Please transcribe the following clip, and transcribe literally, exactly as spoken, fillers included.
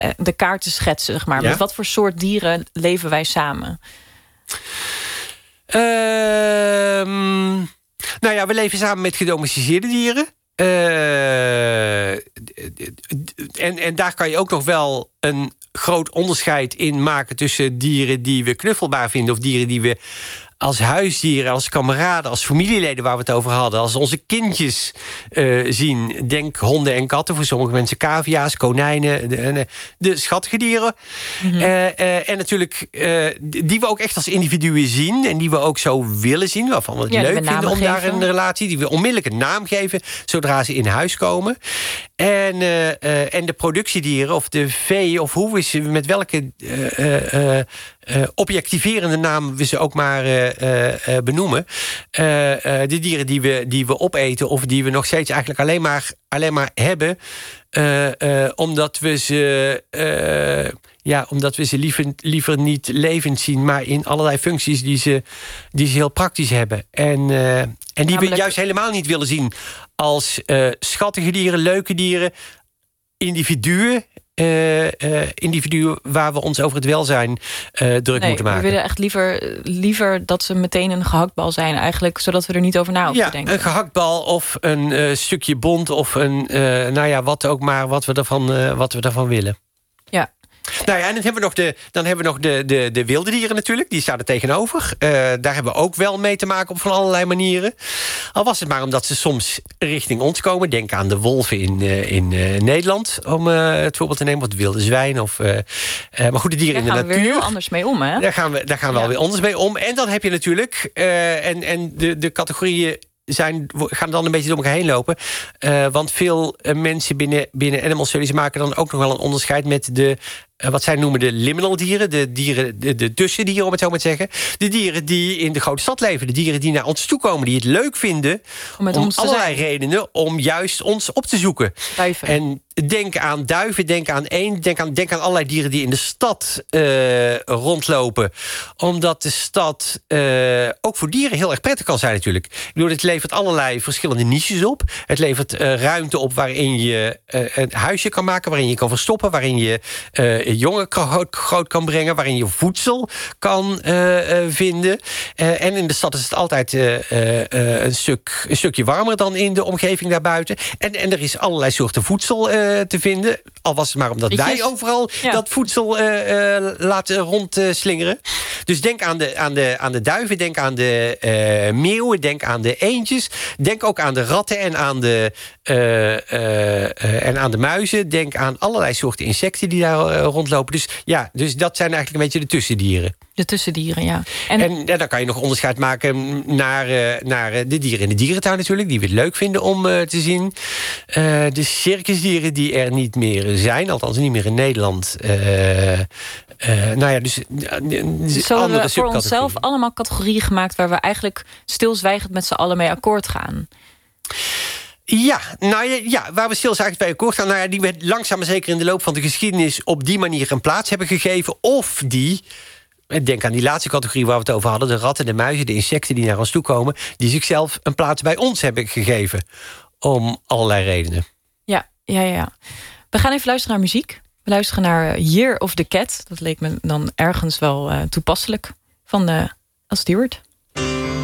de kaart te schetsen, zeg maar. Ja? Met wat voor soort dieren leven wij samen? Um, nou ja, we leven samen met gedomesticeerde dieren. Uh, en, en daar kan je ook nog wel een groot onderscheid in maken tussen dieren die we knuffelbaar vinden of dieren die we als huisdieren, als kameraden, als familieleden waar we het over hadden, als onze kindjes uh, zien. Denk honden en katten, voor sommige mensen cavia's, konijnen, de, de, de schattige dieren. Mm-hmm. Uh, uh, en natuurlijk uh, die we ook echt als individuen zien en die we ook zo willen zien, waarvan we het ja, leuk we vinden om geven. Daar een relatie, die we onmiddellijk een naam geven zodra ze in huis komen. En, uh, uh, en de productiedieren of de vee of hoe we ze, met welke uh, uh, uh, objectiverende naam we ze ook maar uh, uh, uh, benoemen. Uh, uh, de dieren die we, die we opeten of die we nog steeds eigenlijk alleen maar, alleen maar hebben. Uh, uh, omdat we ze, uh, ja, omdat we ze liever, liever niet levend zien, maar in allerlei functies die ze, die ze heel praktisch hebben. En, uh, en die Namelijk... we juist helemaal niet willen zien als uh, schattige dieren, leuke dieren, individuen. Uh, uh, individuen waar we ons over het welzijn uh, druk nee, moeten maken. We willen echt liever, liever dat ze meteen een gehaktbal zijn, eigenlijk, zodat we er niet over na hoeven ja, te denken. Een gehaktbal of een uh, stukje bont of een, uh, nou ja, wat ook maar wat we ervan, uh, wat we ervan willen. Ja. Nou ja, en dan hebben we nog de, dan hebben we nog de, de, de wilde dieren natuurlijk. Die staan er tegenover. Uh, daar hebben we ook wel mee te maken op van allerlei manieren. Al was het maar omdat ze soms richting ons komen. Denk aan de wolven in, uh, in uh, Nederland. Om uh, het voorbeeld te nemen. Of de wilde zwijn. Of, uh, uh, maar goed, de dieren daar in de natuur. Daar gaan we weer heel anders mee om, hè? Daar gaan we, daar gaan we ja. alweer anders mee om. En dan heb je natuurlijk... Uh, en, en de, de categorieën zijn, gaan dan een beetje door elkaar heen lopen. Uh, want veel uh, mensen binnen, binnen Animal Studies maken dan ook nog wel een onderscheid met de... Uh, wat zij noemen de liminal dieren, de dieren, de, de tussendieren om het zo maar te zeggen. De dieren die in de grote stad leven, de dieren die naar ons toe komen, die het leuk vinden om, met om ons allerlei zijn. redenen om juist ons op te zoeken. Duiven. En denk aan duiven, denk aan eend, denk aan, denk aan allerlei dieren die in de stad uh, rondlopen. Omdat de stad uh, ook voor dieren heel erg prettig kan zijn natuurlijk. Ik bedoel, het levert allerlei verschillende niches op. Het levert uh, ruimte op waarin je uh, een huisje kan maken, waarin je kan verstoppen, waarin je uh, jongen groot, groot kan brengen, waarin je voedsel kan uh, uh, vinden. Uh, en in de stad is het altijd uh, uh, een, stuk, een stukje warmer dan in de omgeving daarbuiten. En, en er is allerlei soorten voedsel uh, te vinden. Al was het maar omdat Liedjes. wij overal ja. dat voedsel uh, uh, laten rondslingeren. Uh, dus denk aan de, aan, de, aan de duiven, denk aan de uh, meeuwen, denk aan de eendjes. Denk ook aan de ratten en aan de, uh, uh, uh, en aan de muizen. Denk aan allerlei soorten insecten die daar uh, rondlopen. Dus ja, dus dat zijn eigenlijk een beetje de tussendieren. De tussendieren, ja. En, en ja, dan kan je nog onderscheid maken naar, uh, naar de dieren in de dierentuin natuurlijk, die we het leuk vinden om uh, te zien. Uh, de circusdieren die er niet meer zijn, althans niet meer in Nederland. Uh, uh, nou ja, dus, dus zo hebben we voor onszelf allemaal categorieën gemaakt waar we eigenlijk stilzwijgend met z'n allen mee akkoord gaan. Ja, nou ja, ja, waar we stilzwijgend bij akkoord gaan, nou ja, die we langzaam maar zeker in de loop van de geschiedenis op die manier een plaats hebben gegeven, of die... Denk aan die laatste categorie waar we het over hadden. De ratten, de muizen, de insecten die naar ons toe komen, die zichzelf een plaats bij ons hebben gegeven. Om allerlei redenen. Ja, ja, ja. We gaan even luisteren naar muziek. We luisteren naar Year of the Cat. Dat leek me dan ergens wel uh, toepasselijk. Van uh, Al Stewart.